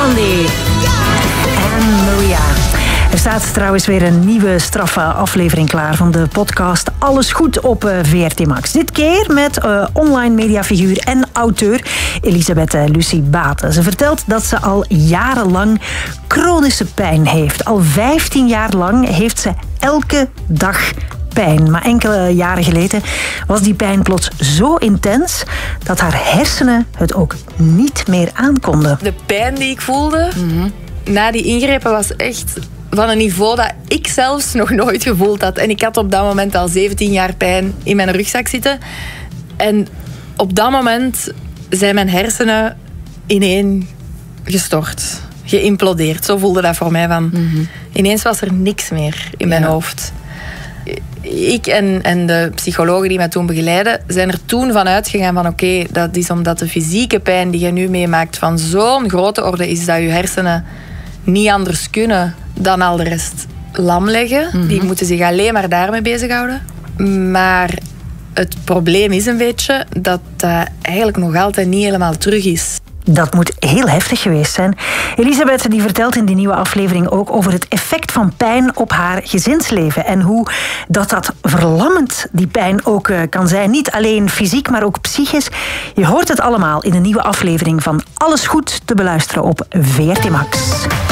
Grande. En Maria. Er staat trouwens weer een nieuwe straffe aflevering klaar van de podcast Alles Goed op VRT Max. Dit keer met online mediafiguur en auteur Elisabeth Lucie Baten. Ze vertelt dat ze al jarenlang chronische pijn heeft. Al 15 jaar lang heeft ze elke dag pijn. Maar enkele jaren geleden was die pijn plots zo intens dat haar hersenen het ook niet meer aankonden. De pijn die ik voelde na die ingrepen was echt van een niveau dat ik zelfs nog nooit gevoeld had. En ik had op dat moment al 17 jaar pijn in mijn rugzak zitten. En op dat moment zijn mijn hersenen ineen gestort. Geïmplodeerd. Zo voelde dat voor mij van. Ineens was er niks meer in mijn hoofd. Ik en de psychologen die mij toen begeleiden zijn er toen van uitgegaan van oké, dat is omdat de fysieke pijn die je nu meemaakt van zo'n grote orde is dat je hersenen niet anders kunnen dan al de rest lam leggen. Die moeten zich alleen maar daarmee bezighouden. Maar het probleem is een beetje dat dat eigenlijk nog altijd niet helemaal terug is. Dat moet heel heftig geweest zijn. Elisabeth die vertelt in die nieuwe aflevering ook over het effect van pijn op haar gezinsleven. En hoe dat verlammend die pijn ook kan zijn. Niet alleen fysiek, maar ook psychisch. Je hoort het allemaal in een nieuwe aflevering van Alles Goed te beluisteren op VRT Max.